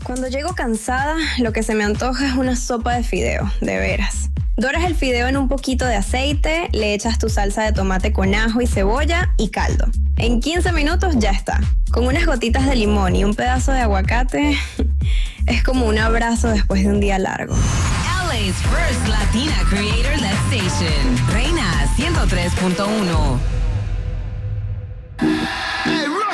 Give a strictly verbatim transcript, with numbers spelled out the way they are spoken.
Cuando llego cansada, lo que se me antoja es una sopa de fideo, de veras. Doras el fideo en un poquito de aceite, le echas tu salsa de tomate con ajo y cebolla y caldo. En quince minutos ya está. Con unas gotitas de limón y un pedazo de aguacate, es como un abrazo después de un día largo. L A's first Latina creator-led station. Reina ciento tres punto uno. Hey,